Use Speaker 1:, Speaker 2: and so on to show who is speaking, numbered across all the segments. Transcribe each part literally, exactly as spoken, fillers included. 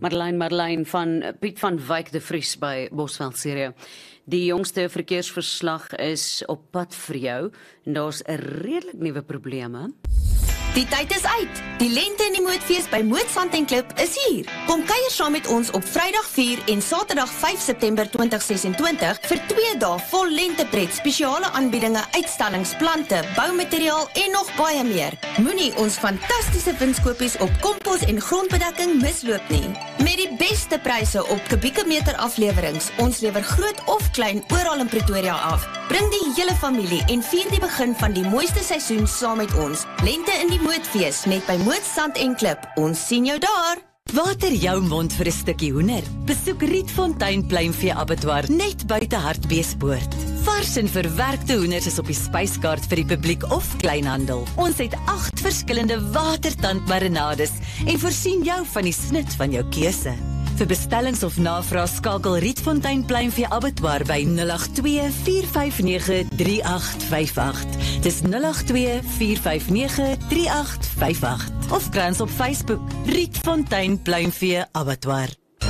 Speaker 1: Marlijn Marlijn van Piet van Wyk de Vries by Bosveld Stereo. Die jongste verkeersverslag is op pad vir jou en daar's 'n redelik nuwe probleme.
Speaker 2: Die tyd is uit. Die lente in die mootfees by Mootsand en Klip is hier. Kom kuier saam met ons op Vrydag vier en Saterdag vyf September twintig sesentwintig vir twee dae vol lentepret, spesiale aanbiedinge, uitstallings, plante, boumateriaal en nog baie meer. Moenie ons fantastiese winskoopies op kompos en grondbedekking misloop nie. Met die beste pryse op kubieke meter aflewerings. Ons lewer groot of klein oral in Pretoria af. Bring die hele familie en vier die begin van die mooiste seisoen saam met ons. Lente in die Mootfees net by Mootsand en Klip. Ons sien jou daar.
Speaker 3: Water jou mond vir 'n stukkie hoender. Besoek Rietfontein Pluimvee Abattoir net buite Hartbeespoort. Vars en verwerkte hoenders is op die spyskaart vir die publiek of kleinhandel. Ons het agt verskillende watertandmarinades en voorsien jou van die snit van jou keuse. Vir bestellings of navraag skakel Rietfontein Pluimvee Abattoir by nul agt twee vier vyf nege drie agt vyf agt. Dis nul agt twee vier vyf nege drie agt vyf agt. Of krans op Facebook Rietfontein Pluimvee Abattoir.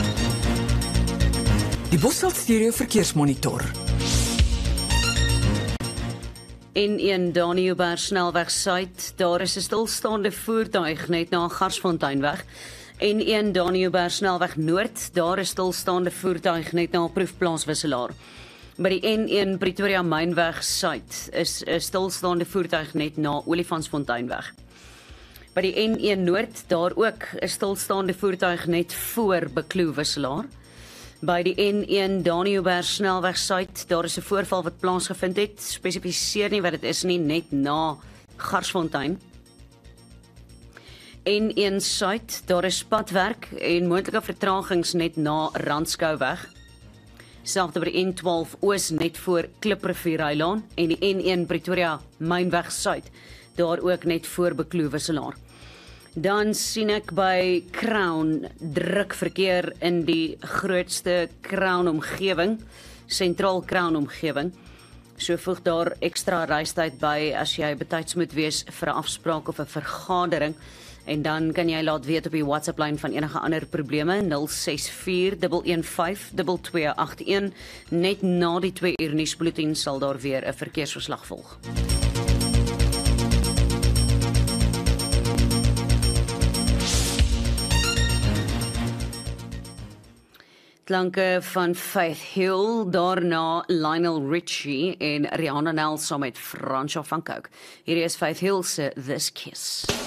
Speaker 4: Die Bosveld Stereo Verkeersmonitor.
Speaker 1: En een Daniëlberg snelweg suid, daar is 'n stilstaande voertuig net na Garsfonteinweg. En een Daniëlberg snelweg noord, daar is stilstaande voertuig net na Proefplaas Wisselaar. By die N een Pretoria Mynweg suid is 'n stilstaande voertuig net na Olifantsfonteinweg. By die N een noord, daar ook 'n stilstaande voertuig net voor Bekloo Wisselaar. By die N een Daniëlberg snelweg suid, daar is 'n voorval wat plaasgevind het, spesifiseer nie wat dit is nie, net na Garsfontein. N een suid, daar is padwerk en moontlike vertragings net na Randskouweg. Selfde by die N twaalf oos net voor Kliprivierrylaan en die N een Pretoria Mynweg suid, daar ook net voor Bekloo Wisselaar. Dan sien ek by Crown druk verkeer in die grootste Crown omgewing, sentraal Crown omgewing. So voeg daar ekstra reistyd by as jy betyds moet wees vir 'n afspraak of 'n vergadering. En dan kan jy laat weet op die WhatsApp-lyn van enige ander probleme, nul ses vier een een vyf twee twee agt een. Net na die twee uur nuusbulletin sal daar weer 'n verkeersverslag volg. Klanke van Faith Hill, daarna Lionel Richie en Rihanna Nel saam met Fransjo van Cooke. Hier is Faith Hill se This Kiss.